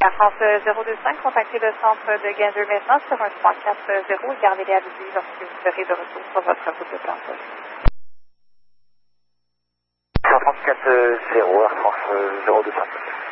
Air France 025, contactez le centre de Gander maintenant sur un 340 et gardez-les à l'outil lorsque vous serez de retour sur votre route de plantage. 134 0, Air France 025.